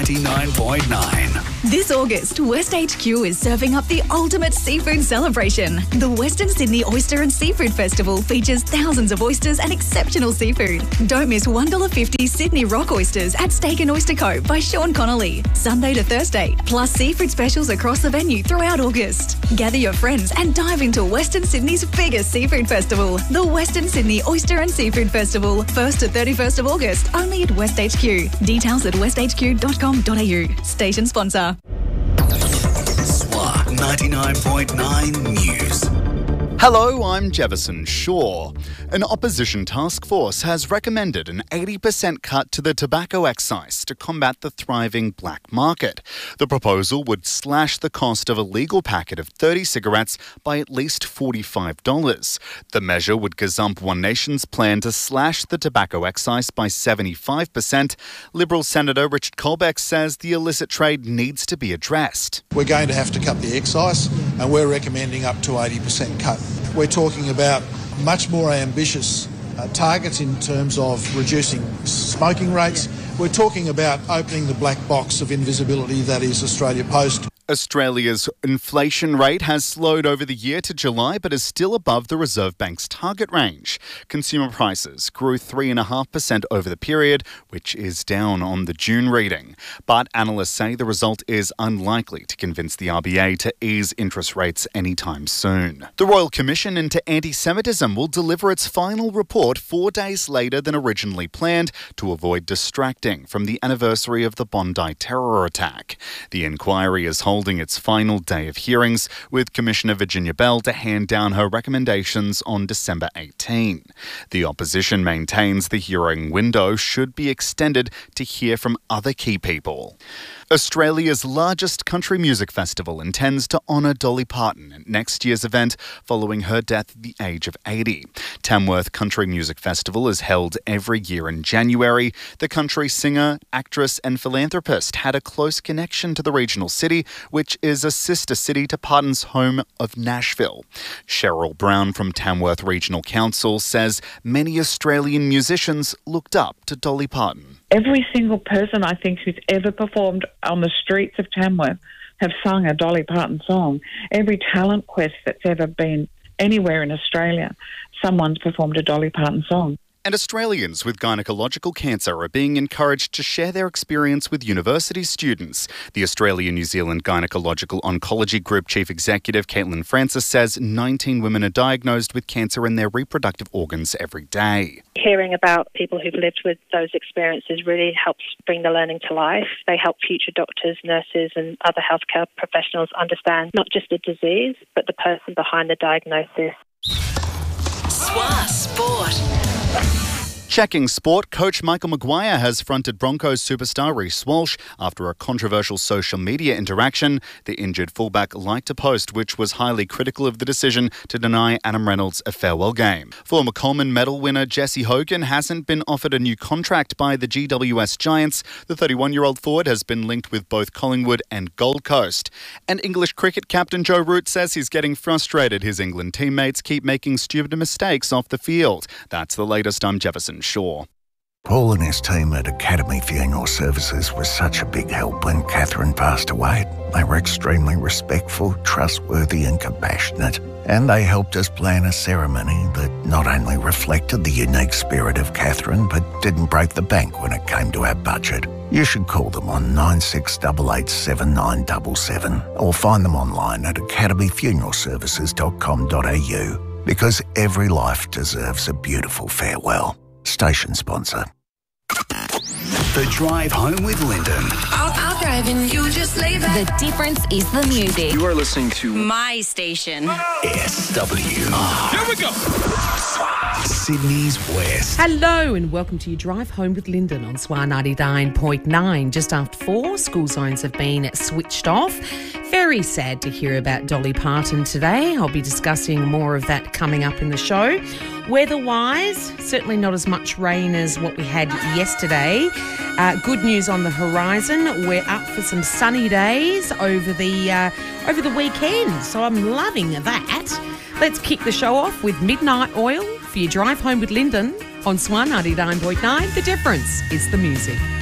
99.9. This August, West HQ is serving up the ultimate seafood celebration. The Western Sydney Oyster and Seafood Festival features thousands of oysters and exceptional seafood. Don't miss $1.50 Sydney Rock Oysters at Steak and Oyster Co. by Sean Connolly, Sunday to Thursday, plus seafood specials across the venue throughout August. Gather your friends and dive into Western Sydney's biggest seafood festival, the Western Sydney Oyster and Seafood Festival, 1st to 31st of August, only at West HQ. Details at westhq.com.au. Station sponsor. SWA 99.9 News. Hello, I'm Jefferson Shaw. An opposition task force has recommended an 80% cut to the tobacco excise to combat the thriving black market. The proposal would slash the cost of a legal packet of 30 cigarettes by at least $45. The measure would gazump One Nation's plan to slash the tobacco excise by 75%. Liberal Senator Richard Colbeck says the illicit trade needs to be addressed. We're going to have to cut the excise, and we're recommending up to 80% cut. We're talking about much more ambitious targets in terms of reducing smoking rates. We're talking about opening the black box of invisibility that is Australia Post. Australia's inflation rate has slowed over the year to July but is still above the Reserve Bank's target range. Consumer prices grew 3.5% over the period, which is down on the June reading. But analysts say the result is unlikely to convince the RBA to ease interest rates anytime soon. The Royal Commission into Anti-Semitism will deliver its final report 4 days later than originally planned to avoid distracting from the anniversary of the Bondi terror attack. The inquiry is holding its final day of hearings, with Commissioner Virginia Bell to hand down her recommendations on December 18. The opposition maintains the hearing window should be extended to hear from other key people. Australia's largest country music festival intends to honour Dolly Parton at next year's event following her death at the age of 80. Tamworth Country Music Festival is held every year in January. The country singer, actress and philanthropist had a close connection to the regional city, which is a sister city to Parton's home of Nashville. Cheryl Brown from Tamworth Regional Council says many Australian musicians looked up to Dolly Parton. Every single person, I think, who's ever performed on the streets of Tamworth have sung a Dolly Parton song. Every talent quest that's ever been anywhere in Australia, someone's performed a Dolly Parton song. And Australians with gynecological cancer are being encouraged to share their experience with university students. The Australia-New Zealand Gynecological Oncology Group Chief Executive Caitlin Francis says 19 women are diagnosed with cancer in their reproductive organs every day. Hearing about people who've lived with those experiences really helps bring the learning to life. They help future doctors, nurses and other healthcare professionals understand not just the disease, but the person behind the diagnosis. SWA Sport. Checking sport, coach Michael Maguire has fronted Broncos superstar Reece Walsh after a controversial social media interaction. The injured fullback liked a post which was highly critical of the decision to deny Adam Reynolds a farewell game. Former Coleman medal winner Jesse Hogan hasn't been offered a new contract by the GWS Giants. The 31-year-old forward has been linked with both Collingwood and Gold Coast. And English cricket captain Joe Root says he's getting frustrated his England teammates keep making stupid mistakes off the field. That's the latest. I'm Jefferson Shaw. Paul and his team at Academy Funeral Services was such a big help when Catherine passed away. They were extremely respectful, trustworthy and compassionate, and they helped us plan a ceremony that not only reflected the unique spirit of Catherine but didn't break the bank when it came to our budget. You should call them on 96887977 or find them online at academyfuneralservices.com.au, because every life deserves a beautiful farewell. Station sponsor. The Drive Home with Lyndon. I'll drive and you just lay back. The difference is the music. You are listening to My station. SWR. Here we go. Sydney's West. Hello and welcome to your Drive Home with Lyndon on SWA 99.9. Just after 4, school zones have been switched off. Very sad to hear about Dolly Parton today. I'll be discussing more of that coming up in the show. Weather-wise, certainly not as much rain as what we had yesterday. Good news on the horizon. We're up for some sunny days over the weekend, so I'm loving that. Let's kick the show off with Midnight Oil for your Drive Home with Lyndon on SWA 99.9. The difference is the music.